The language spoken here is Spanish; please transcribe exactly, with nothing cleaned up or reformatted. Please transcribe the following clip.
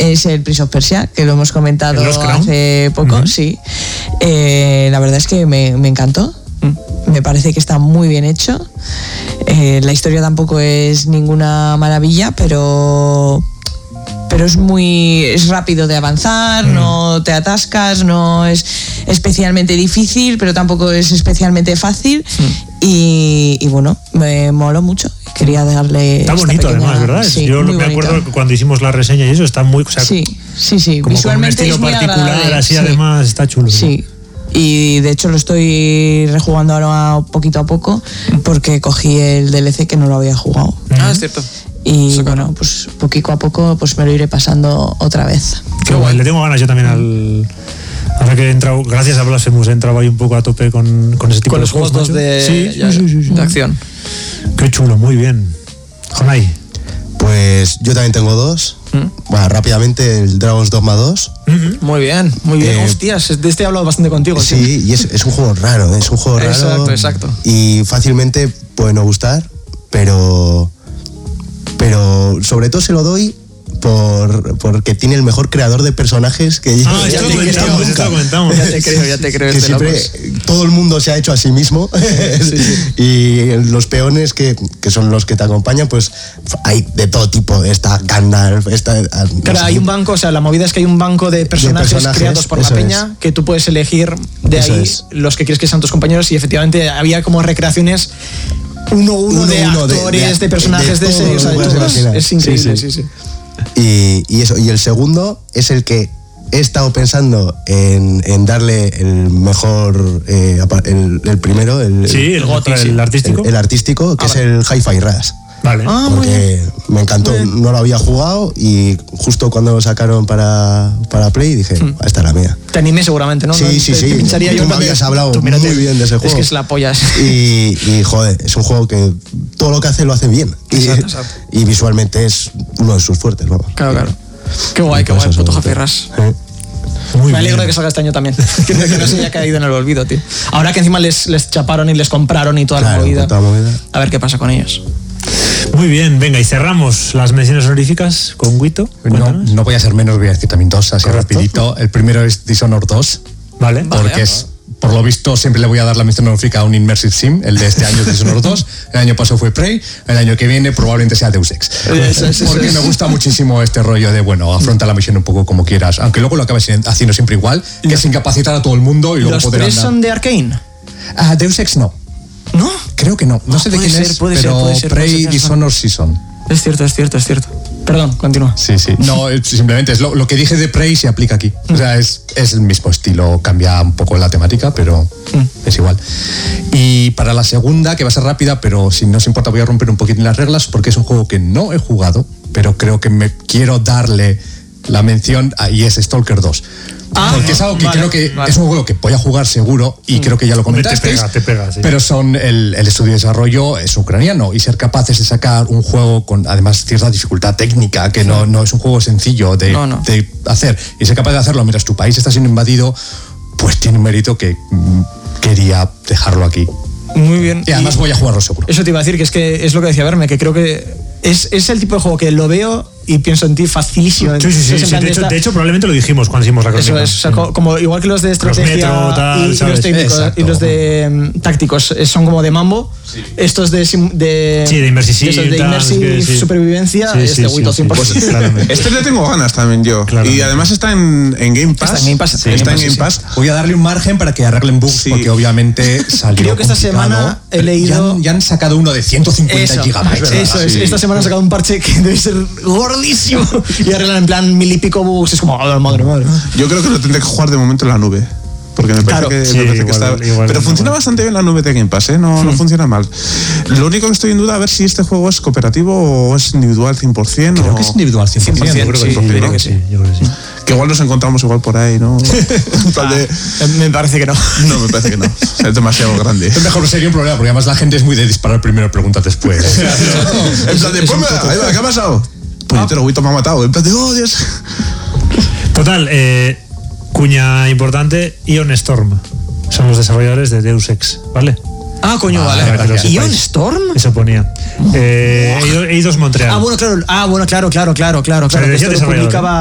es el Prince of Persia, que lo hemos comentado hace poco, uh-huh. sí. Eh, la verdad es que me, me encantó. Me parece que está muy bien hecho. Eh, la historia tampoco es ninguna maravilla, pero pero es muy es rápido de avanzar, mm. no te atascas, no es especialmente difícil, pero tampoco es especialmente fácil. Mm. Y, y bueno, me moló mucho. Quería darle. Está bonito, pequeña, además, ¿verdad? Sí, yo me bonito. acuerdo que cuando hicimos la reseña y eso está muy. O sea, sí, sí, sí. Como visualmente con un estilo es muy particular, agradable. así Sí. además está chulo. Sí. Y de hecho lo estoy rejugando ahora poquito a poco porque cogí el D L C que no lo había jugado. Ah, es cierto. Y sí, bueno, pues poquito a poco pues me lo iré pasando otra vez. Qué guay, le tengo ganas yo también al... Ahora que he entrado, gracias a Blasphemous, he entrado ahí un poco a tope con, con ese tipo con de los juegos. Con los juegos de, sí, ya, sí, sí, sí. de acción. Qué chulo, muy bien. Jonai. Pues yo también tengo dos. ¿Mm? Bueno, rápidamente el Dragon's Dogma dos. Uh-huh. Muy bien, muy bien. Eh, Hostias, de este he hablado bastante contigo. Sí, ¿sí? Y es, es un juego raro, es un juego raro. Exacto, exacto. Y fácilmente puede no gustar, pero, pero sobre todo se lo doy por porque tiene el mejor creador de personajes que yo. Ah, esto lo comentamos, esto lo comentamos. Ya te creo, ya te creo. Que siempre todo el mundo se ha hecho a sí mismo. Sí, sí. Y los peones que, que son los que te acompañan, pues hay de todo tipo. Está Gandalf, está... Claro, no hay un banco, o sea, la movida es que hay un banco de personajes, de personajes creados por la peña es. Que tú puedes elegir de eso ahí es. Los que quieres que sean tus compañeros y efectivamente había como recreaciones uno uno, uno de uno actores, de, de, de personajes de, de, de series. O sea, es, es increíble, sí, sí. sí. Y, y eso, y el segundo es el que he estado pensando en, en darle el mejor, eh, el, el primero, el, sí, el, el, el, el artístico, el, el artístico, que ah, es vale. el Hi-Fi Rush. Vale. Ah, porque me encantó, no lo había jugado y justo cuando lo sacaron para, para Play dije, hmm. esta es la mía. Te animé seguramente, ¿no? Sí, te, sí, te, sí. Te pincharía tú yo me habías hablado tú, mírate, muy bien de ese juego. Es que es la polla. Y, y joder, es un juego que todo lo que hace lo hace bien. Exacto, exacto. Y, y visualmente es uno de sus fuertes, vamos. Claro, claro. Qué guay, qué guay, puto Hi-Fi Rush. ¿Eh? Muy me alegro bien. De que salga este año también. que, que no se haya caído en el olvido, tío. Ahora que encima les, les chaparon y les compraron y toda claro, la movida. Toda la movida. A ver qué pasa con ellos. Muy bien, venga, y cerramos las menciones honoríficas con Guito. No, no voy a ser menos, voy a decir también dos, así Correcto. rapidito. El primero es Dishonored dos. Vale. Porque vale. es, por lo visto, siempre le voy a dar la mención honorífica a un Immersive Sim. El de este año es Dishonored dos. El año pasado fue Prey. El año que viene probablemente sea Deus Ex. Eso, eso, porque eso. me gusta muchísimo este rollo de, bueno, afronta la misión un poco como quieras. Aunque luego lo acabes haciendo siempre igual, que es incapacitar a todo el mundo y luego ¿Los poder tres andar. son de Arkane? Ah, Deus Ex no. ¿No? Creo que no. No, no sé de quién ser, es, puede pero ser, puede ser, Prey y ser, Dishonored sí son. Es cierto, es cierto, es cierto. Perdón, continúa. Sí, sí. No, simplemente es lo, lo que dije de Prey se aplica aquí. Mm. O sea, es, es el mismo estilo, cambia un poco la temática, pero mm. es igual. Y para la segunda, que va a ser rápida, pero si no os importa voy a romper un poquito las reglas, porque es un juego que no he jugado, pero creo que me quiero darle la mención, y es Stalker dos. Ah, porque es algo que vale, creo que vale. es un juego que voy a jugar seguro y mm. creo que ya lo comentasteis. Te pega, te pega, sí. Pero son el, el estudio de desarrollo es ucraniano y ser capaces de sacar un juego con además cierta dificultad técnica, que sí. no, no es un juego sencillo de, no, no. de hacer, y ser capaz de hacerlo mientras tu país está siendo invadido, pues tiene un mérito que mm, quería dejarlo aquí. Muy bien. Y además y voy a jugarlo seguro. Eso te iba a decir, que es que es lo que decía Verme, que creo que es, es el tipo de juego que lo veo y pienso en ti facilísimo. Sí, sí, sí. sí, sí. De, hecho, de hecho, probablemente lo dijimos cuando hicimos la crónica. Eso es, o sea, como, como igual que los de estrategia los metro, tal, y, y los técnicos Exacto. y los de um, tácticos son como de mambo. Sí. Estos de de, sí, de immersive, de immersive y sí. supervivencia, sí, sí, este Wito sí, cien por ciento. Sí, sí, este le tengo ganas también yo. Claramente. Y además está en, en Game Pass. Está en Game Pass. Sí, está en Game Pass. Sí. Voy a darle un margen para que arreglen bugs, sí. porque obviamente salió Creo que esta complicado. semana he leído... Ya han, ya han sacado uno de ciento cincuenta eso, gigabytes. Eso es. Sí. Esta semana han sacado un parche que debe ser gordísimo. Y arreglan en plan mil y pico bugs. Es como, oh, madre, madre. Yo creo que lo tendré que jugar de momento en la nube. Porque me parece, claro, que, sí, me parece igual, que está... igual, Pero igual, funciona igual. bastante bien la nube de Game Pass, ¿eh? No, sí. no funciona mal. Lo único que estoy en duda a ver si este juego es cooperativo o es individual cien por ciento. Creo o... que es individual cien por ciento. Yo creo que sí, yo creo que sí, yo creo que sí. Que igual nos encontramos igual por ahí, ¿no? ah, de... Me parece que no. No, me parece que no. Es demasiado grande. Es mejor sería un problema, porque además la gente es muy de disparar primero y preguntar después. En plan de, ponme, ¿qué ha pasado? Puñetero, Wito me ha matado. En plan de, oh, Dios. Total, eh, cuña importante, Ion Storm. Son los desarrolladores de Deus Ex, ¿vale? Ah, coño, vale. vale. ¿Ion Storm? Eso ponía. Eh, Eidos Montreal. Ah, bueno, claro, ah, bueno, claro, claro, claro, claro. O sea, claro. decía Esto lo publicaba